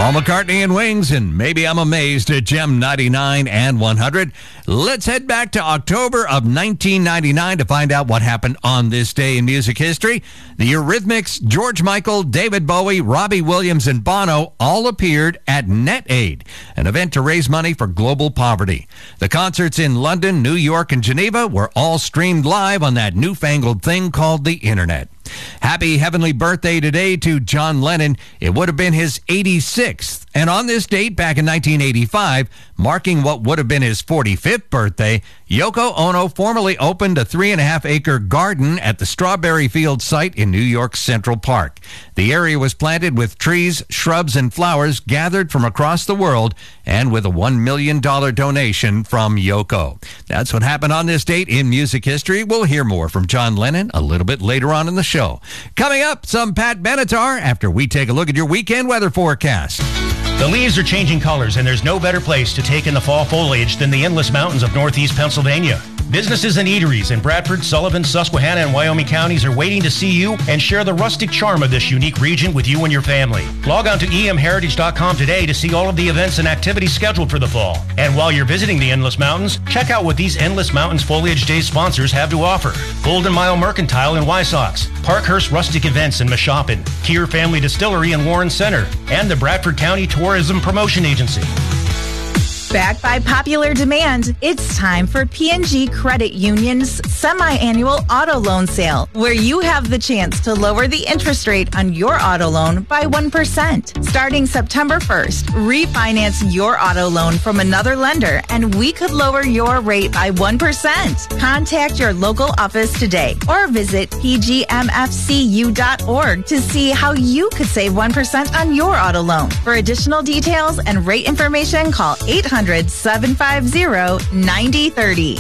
Paul McCartney and Wings, and Maybe I'm Amazed at Gem 99 and 100. Let's head back to October of 1999 to find out what happened on this day in music history. The Eurythmics, George Michael, David Bowie, Robbie Williams, and Bono all appeared at NetAid, an event to raise money for global poverty. The concerts in London, New York, and Geneva were all streamed live on that newfangled thing called the Internet. Happy heavenly birthday today to John Lennon. It would have been his 86th. And on this date, back in 1985, marking what would have been his 45th birthday, Yoko Ono formally opened a 3.5-acre garden at the Strawberry Fields site in New York's Central Park. The area was planted with trees, shrubs, and flowers gathered from across the world, and with a $1 million donation from Yoko. That's what happened on this date in music history. We'll hear more from John Lennon a little bit later on in the show. Coming up, some Pat Benatar after we take a look at your weekend weather forecast. The leaves are changing colors, and there's no better place to take in the fall foliage than the endless mountains of northeast Pennsylvania. Businesses and eateries in Bradford, Sullivan, Susquehanna, and Wyoming counties are waiting to see you and share the rustic charm of this unique region with you and your family. Log on to emheritage.com today to see all of the events and activities scheduled for the fall. And while you're visiting the Endless Mountains, check out what these Endless Mountains Foliage Day sponsors have to offer. Golden Mile Mercantile in Wysox, Parkhurst Rustic Events in Mashopin, Keir Family Distillery in Warren Center, and the Bradford County Tourism Promotion Agency. Backed by popular demand, it's time for P&G Credit Union's semi-annual auto loan sale, where you have the chance to lower the interest rate on your auto loan by 1%. Starting September 1st, refinance your auto loan from another lender, and we could lower your rate by 1%. Contact your local office today or visit pgmfcu.org to see how you could save 1% on your auto loan. For additional details and rate information, call 800-750-9030.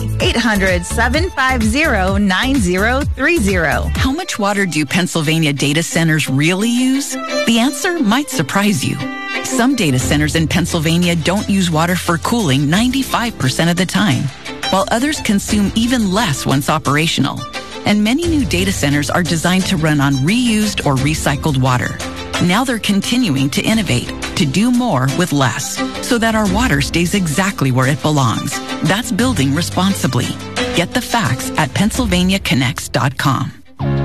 800-750-9030. How much water do Pennsylvania data centers really use? The answer might surprise you. Some data centers in Pennsylvania don't use water for cooling 95% of the time, while others consume even less once operational. And many new data centers are designed to run on reused or recycled water. Now they're continuing to innovate, to do more with less, so that our water stays exactly where it belongs. That's building responsibly. Get the facts at PennsylvaniaConnects.com.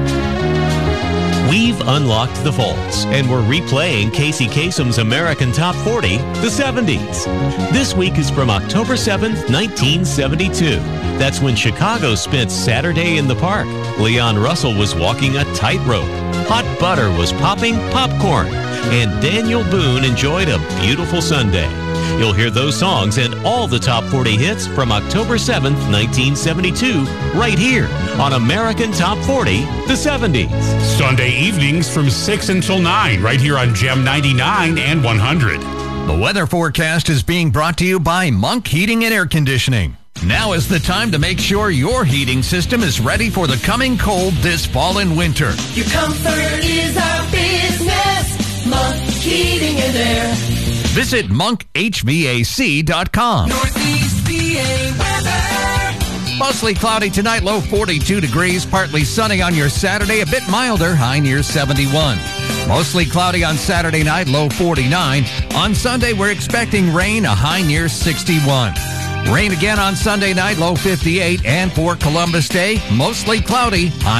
We've unlocked the vaults, and we're replaying Casey Kasem's American Top 40, the 70s. This week is from October 7th, 1972. That's when Chicago spent Saturday in the park. Leon Russell was walking a tightrope. Hot butter was popping popcorn. And Daniel Boone enjoyed a beautiful Sunday. You'll hear those songs and all the top 40 hits from October 7th, 1972, right here on American Top 40, the 70s. Sunday evenings from 6 until 9, right here on Gem 99 and 100. The weather forecast is being brought to you by Monk Heating and Air Conditioning. Now is the time to make sure your heating system is ready for the coming cold this fall and winter. Your comfort is our business. Monk Heating and Air. Visit monkhvac.com. Northeast PA weather. Mostly cloudy tonight, low 42 degrees. Partly sunny on your Saturday, a bit milder, high near 71. Mostly cloudy on Saturday night, low 49. On Sunday, we're expecting rain, a high near 61. Rain again on Sunday night, low 58. And for Columbus Day, mostly cloudy, high